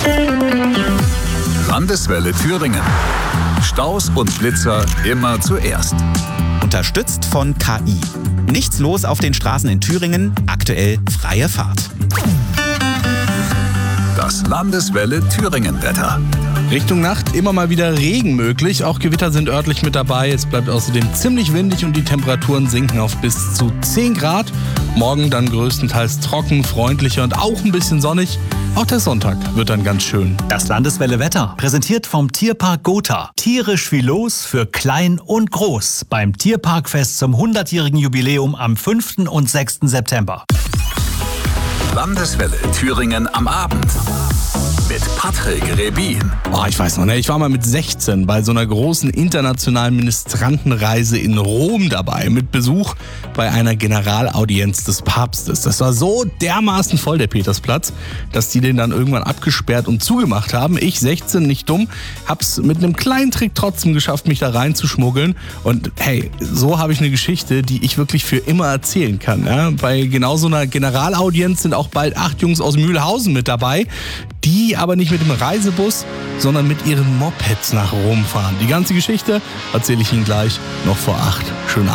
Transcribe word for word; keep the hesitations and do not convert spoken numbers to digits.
Landeswelle Thüringen. Staus und Blitzer immer zuerst. Unterstützt von K I. Nichts los auf den Straßen in Thüringen, aktuell freie Fahrt. Das Landeswelle Thüringen-Wetter. Richtung Nacht immer mal wieder Regen möglich. Auch Gewitter sind örtlich mit dabei. Es bleibt außerdem ziemlich windig und die Temperaturen sinken auf bis zu zehn Grad. Morgen dann größtenteils trocken, freundlicher und auch ein bisschen sonnig. Auch der Sonntag wird dann ganz schön. Das Landeswelle Wetter, präsentiert vom Tierpark Gotha. Tierisch wie los für klein und groß. Beim Tierparkfest zum hundertjährigen Jubiläum am fünften und sechsten September. Landeswelle Thüringen am Abend. Mit Patrick Rebin. Oh, ich weiß noch, ne? Ich war mal mit sechzehn bei so einer großen internationalen Ministrantenreise in Rom dabei, mit Besuch bei einer Generalaudienz des Papstes. Das war so dermaßen voll, der Petersplatz, dass die den dann irgendwann abgesperrt und zugemacht haben. Ich, sechzehn, nicht dumm, hab's mit einem kleinen Trick trotzdem geschafft, mich da reinzuschmuggeln. Und hey, so habe ich eine Geschichte, die ich wirklich für immer erzählen kann. Ja? Bei genau so einer Generalaudienz sind auch bald acht Jungs aus Mühlhausen mit dabei, die aber nicht mit dem Reisebus, sondern mit ihren Mopeds nach Rom fahren. Die ganze Geschichte erzähle ich Ihnen gleich noch vor acht. Schönen Abend.